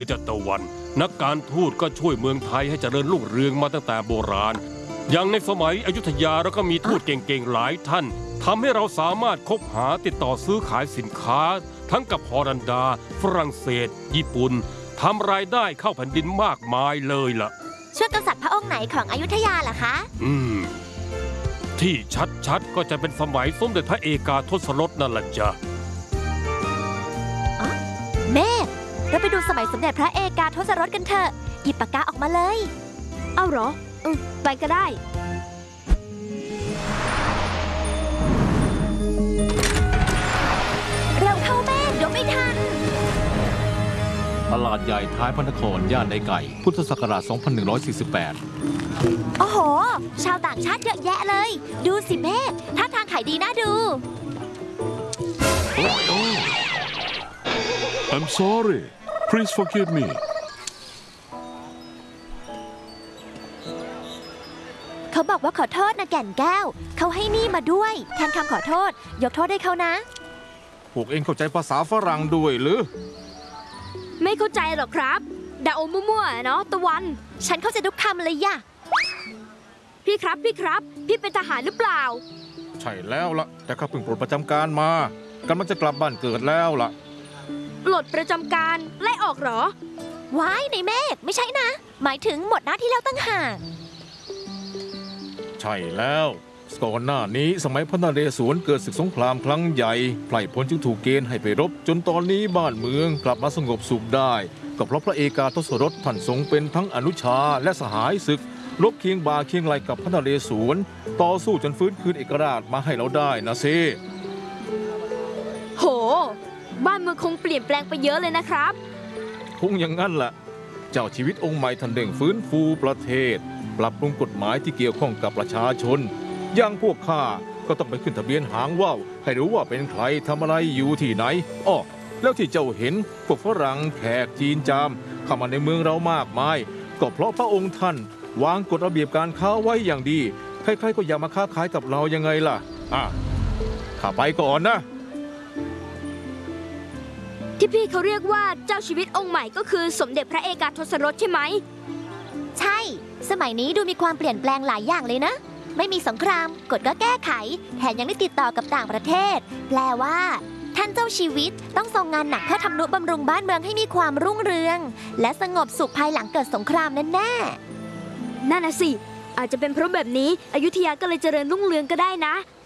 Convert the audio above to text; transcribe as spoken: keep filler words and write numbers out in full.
จัตวันนักการทูตก็ช่วยเมืองไทยให้เจริญรุ่งเรืองมาตั้งแต่โบราณอย่างในสมัยอยุธยาเราก็มีทูตเก่งๆหลายท่านทำให้เราสามารถคบหาติดต่อซื้อขายสินค้าทั้งกับฮอลันดาฝรั่งเศสญี่ปุ่นทำรายได้เข้าแผ่นดินมากมายเลยล่ะช่วยกษัตริย์พระองค์ไหนของอยุธยาล่ะคะอืมที่ชัดๆก็จะเป็นสมัยสมเด็จพระเอกาทศรสนั่นแหละจ้ะแม่เราไปดูสมัยสมเด็จพระเอกาทศรสกันเถอะหยิบปากกาออกมาเลยเอาเหรออืมไปก็ได้เร็วเข้าแม่เดี๋ยวไม่ทันตลาดใหญ่ท้ายพระนครย่านในไก่พุทธศักราช สองพันหนึ่งร้อยสี่สิบแปดโอ้โหชาวต่างชาติเยอะแยะเลยดูสิแม่ท่าทางขายดีน่าดู I'm sorry. Please forgive me. เขาบอกว่าขอโทษนะแก่นแก้วเขาให้นี่มาด้วยแทนคำขอโทษยกโทษให้เขานะพวกเองเข้าใจภาษาฝรั่งด้วยหรือไม่เข้าใจหรอกครับดาโอมั่วๆเนาะตะวันฉันเข้าใจทุกคำเลยย่ะพี่ครับพี่ครับพี่เป็นทหารหรือเปล่าใช่แล้วล่ะแต่ข้าเพิ่งปลดประจำการมากำลังจะกลับบ้านเกิดแล้วล่ะปลดประจำการไล่ออกเหรอว้ายในเมฆไม่ใช่นะหมายถึงหมดหน้าที่แล้วตั้งห่างใช่แล้วก่อนหน้านี้สมัยพระนเรศวรเกิดศึกสงครามครั้งใหญ่ไพร่พลจึงถูกเกณฑ์ให้ไปรบจนตอนนี้บ้านเมืองกลับมาสงบสุขได้ก็เพราะพระเอกาทศรสท่านทรงเป็นทั้งอนุชาและสหายศึกรบเคียงบ่าเคียงไหลกับพระนเรศวรต่อสู้จนฟื้นคืนเอกราชมาให้เราได้นะเซโหบ้านเมืองคงเปลี่ยนแปลงไปเยอะเลยนะครับคงอย่างนั้นแหละเจ้าชีวิตองค์ใหม่ท่านเร่งฟื้นฟูประเทศปรับปรุงกฎหมายที่เกี่ยวข้องกับประชาชนอย่างพวกข้าก็ต้องไปขึ้นทะเบียนหางว่าวให้รู้ว่าเป็นใครทำอะไรอยู่ที่ไหนอ้อแล้วที่เจ้าเห็นพวกฝรั่งแขกจีนจามเข้ามาในเมืองเรามากมายก็เพราะพระองค์ท่านวางกฎระเบียบการค้าไว้อย่างดีใครๆก็อยากมาค้าขายกับเรายังไงล่ะอ่ะข้าไปก่อนนะที่พี่เขาเรียกว่าเจ้าชีวิตองค์ใหม่ก็คือสมเด็จพระเอกาทศรสใช่ไหมใช่สมัยนี้ดูมีความเปลี่ยนแปลงหลายอย่างเลยนะไม่มีสงครามกฎก็แก้ไขแถมยังได้ติดต่อกับต่างประเทศแปลว่าท่านเจ้าชีวิตต้องทรงงานหนักเพื่อทำนุบำรุงบ้านเมืองให้มีความรุ่งเรืองและสงบสุขภายหลังเกิดสงครามแน่แน่นั่นน่ะสิอาจจะเป็นเพราะแบบนี้อยุธยาก็เลยเจริญรุ่งเรืองก็ได้นะ